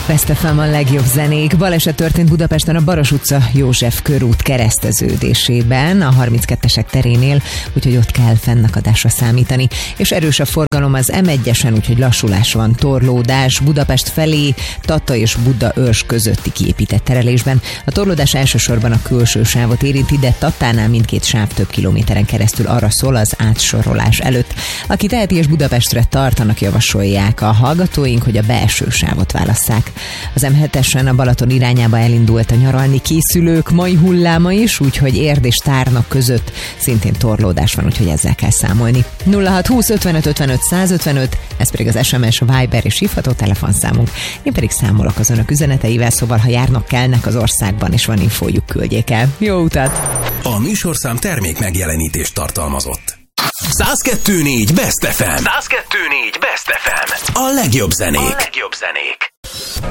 Best FM a legjobb zenék. Baleset történt Budapesten a Baros utca József körút kereszteződésében, a 32-esek terénél, úgyhogy ott kell fennakadásra számítani. És erős a forgalom az M1-esen, úgyhogy lassulás van, torlódás Budapest felé, Tata és Budaörs közötti kiépített terelésben. A torlódás elsősorban a külső sávot érinti, de Tatánál mindkét sáv több kilométeren keresztül arra szól az átsorolás előtt. Aki teheti és Budapestre tartanak, javasolják a hallgatóink, hogy a belső sávot válasszák. Az M7-esen a Balaton irányába elindult a nyaralni készülők mai hulláma is, úgyhogy Érd és Tárnak között szintén torlódás van, úgyhogy ezzel kell számolni. 0620 55 55 155, ez pedig az SMS, Viber és hívható telefonszámunk. Én pedig számolok az önök üzeneteivel, szóval ha járnak kellnek az országban és van infójuk, küldjék el. Jó utat! A műsorszám termék megjelenítést tartalmazott. 102.4 Best FM. 102.4 Best FM. A legjobb zenék.